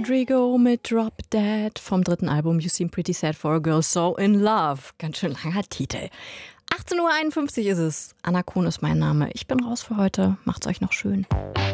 Rodrigo mit Drop Dead vom dritten Album You Seem Pretty Sad for a Girl So in Love. Ganz schön langer Titel. 18:51 Uhr ist es. Anna Kuhn ist mein Name. Ich bin raus für heute. Macht's euch noch schön.